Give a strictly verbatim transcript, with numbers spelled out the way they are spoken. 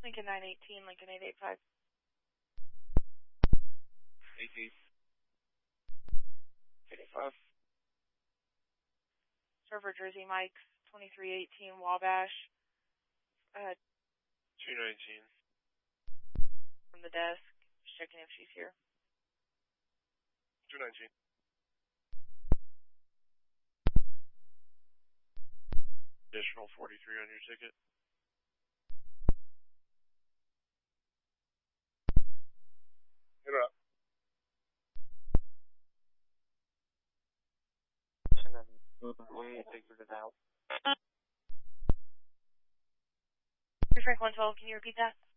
Lincoln nine eighteen, Lincoln eight eight five. eighteen. eight eight five. Server Jersey Mike's twenty-three eighteen, Wabash. Uh, two nineteen. From the desk. Just checking if she's here. two nineteen. Additional forty-three on your ticket. Hit her up. And then we figured it out. Frank one twelve, can you repeat that?